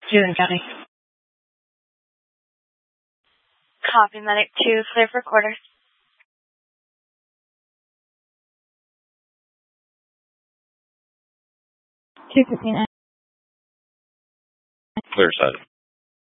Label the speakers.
Speaker 1: Stephen County.
Speaker 2: Copy, Medic 2, clear for quarters.
Speaker 1: 215.
Speaker 3: Clear side.